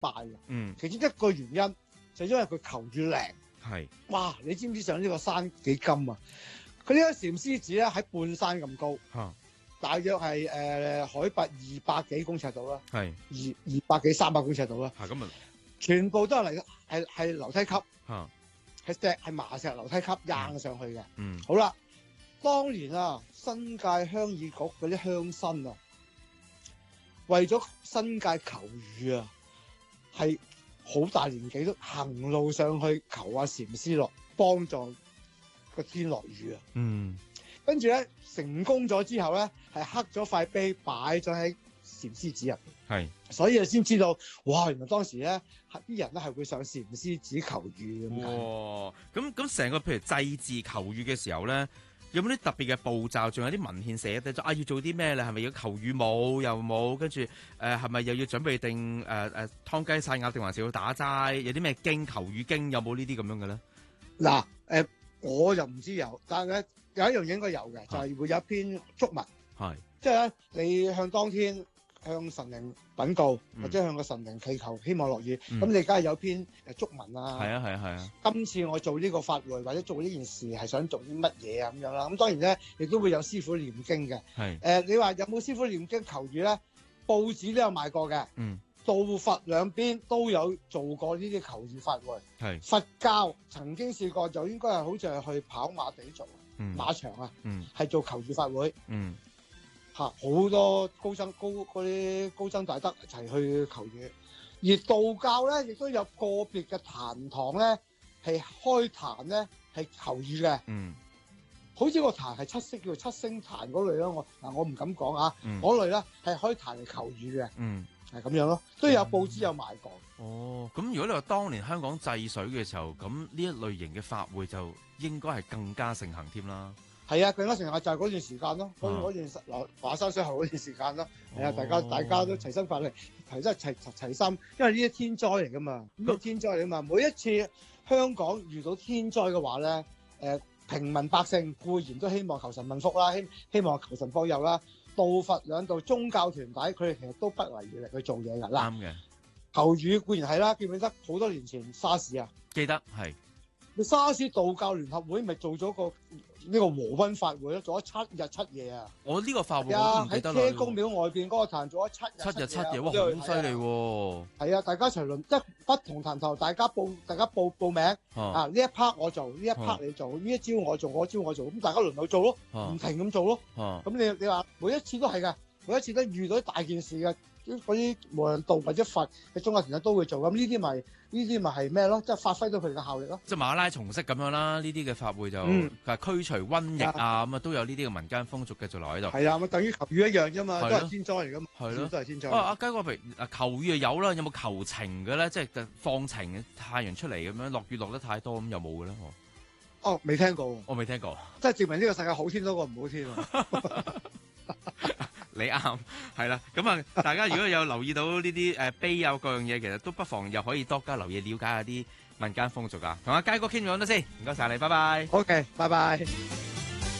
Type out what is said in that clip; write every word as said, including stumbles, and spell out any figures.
敗嘅。 嗯， 其中一個原因就因為佢求雨靚。 係。 哇！你知唔知上呢個山幾金啊？佢呢個禪師寺咧喺半山咁高， 嚇， 大約係誒、呃、海拔二百幾公尺度啦， 係。 二二百幾三百公尺度啦， 嚇，咁啊， 全部都係嚟係係樓梯級， 嚇， 係石係麻石樓梯級硬上去嘅。 嗯， 好啦，當年啊，新界鄉議局嗰啲鄉紳啊，為咗新界求雨啊，係好大年紀都行路上去求阿禪師落幫助個天落雨啊。 嗯， 跟住咧成功咗之後咧，係刻咗塊碑擺咗喺禪師寺入邊， 係。 所以你先知道，哇！原來當時咧啲人咧係會上禪師寺求雨咁解。 哇！咁咁成個譬如祭祀求雨嘅時候咧，有冇啲特別嘅步驟？仲有啲文獻寫得咗啊？要做啲咩咧？係咪要求雨舞又冇？跟住誒係咪又要準備定誒誒湯雞曬鴨定還是要打齋？有啲咩經求雨經有冇呢啲咁樣嘅咧？ 嗱誒、呃，我就唔知有，但係咧有一樣應該有嘅，就係、是、會有一篇祝文， 係即係咧你向當天向神靈稟告， 嗯或者向個神靈祈求，希望落雨。咁、 嗯、 你梗係有篇誒祝文啊。 係啊係啊係啊！ 今次我做呢個法會或者做呢件事係想做啲乜嘢啊咁樣啦。咁當然咧，亦都會有師傅念經嘅。 係誒、 呃，你話有冇師傅念經求雨咧？報紙都有賣過嘅。 嗯， 道佛兩邊都有做過呢啲求雨法會。 係佛教曾經試過，就應該係好似係去跑馬地做， 嗯馬場啊， 嗯係做求雨法會。 嗯嚇，好多高僧高嗰啲高僧大德一齊去求雨。而道教咧，亦都有個別嘅壇堂咧，係開壇咧係求雨嘅。 嗯好似個壇係七星叫做七星壇嗰類咯。我嗱我唔敢講啊，嗰、 嗯、 類咧係開壇嚟求雨嘅。 嗯， 係咁樣咯，都有報紙有賣過。 哦，咁如果你話當年香港制水嘅時候，咁呢一類型嘅法會就應該係更加盛行添啦。 係啊，更加盛行就係嗰段時間咯，嗰、 啊、 嗰段嗱華山水後嗰段時間咯。係啊、 哦， 大家大家都齊心發力，齊心齊齊齊心，因為呢啲天災嚟噶嘛，呢啲天災嚟噶嘛。每一次香港遇到天災嘅話咧，誒、呃、平民百姓固然都希望求神問福啦，希希望求神保佑啦。道佛兩道宗教團體，佢哋其實都不遺餘力去做嘢㗎。嗱， 啱嘅， 求雨固然係啦，記唔記得好多年前沙士啊？ 記得係。 沙士道教聯合會咪做咗個呢個和溫法會咯，做咗七日七夜啊！ 我呢個法會我啊， 都唔記得啦。 喺車公廟外邊嗰個壇做咗七日七日七夜，哇， 啊、 好犀利喎！ 係啊，大家一齊輪，即係不同壇頭，大家報，大家報報名啊！呢一 part 我做，呢一 part 你做，呢一招我做，嗰招我做，咁大家輪流做咯，唔停咁做咯。咁你你話每一次都係㗎，每一次都遇到啲大件事嘅，嗰啲無論道或者佛嘅宗教團體都會做。咁呢啲咪呢啲咪係咩咯？即係發揮到佢嘅效力咯。 即係馬拉松式咁樣啦，呢啲嘅法會就係、嗯、驅除瘟疫啊，咁啊都有呢啲嘅民間風俗繼續留喺度。係啊，咪等於求雨一樣啫嘛，都係天災嚟㗎嘛。 係咯， 都係天災。 啊，阿雞哥，譬如求雨有啦，有冇求情嘅咧？即係放晴太陽出嚟咁樣，落雨落得太多咁有冇嘅咧？ 哦，未聽過。 我未聽過。 即係證明呢個世界好天多過唔好天啊！ 你啱，係啦，咁啊，大家如果有留意到呢啲誒碑啊各樣嘢，其實都不妨又可以多加留意了解下啲民間風俗啊。同阿佳哥傾咗咁多先，唔該晒你，拜拜。 OK，拜拜。